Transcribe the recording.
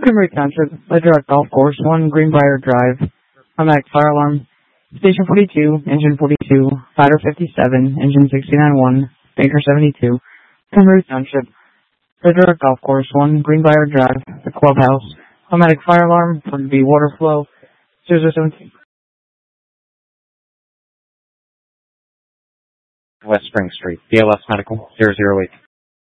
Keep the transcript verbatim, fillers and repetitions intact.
Montgomery Township, Ledger Golf Course, one Greenbrier Drive, automatic fire alarm, Station forty-two, Engine forty-two, Ladder fifty-seven, Engine sixty-nine one, Baker seventy-two, Montgomery Township, Ledger Golf Course, one Greenbrier Drive, the clubhouse, automatic fire alarm for the water flow, zero zero seventeen. West Spring Street, B L S Medical, zero zero eight.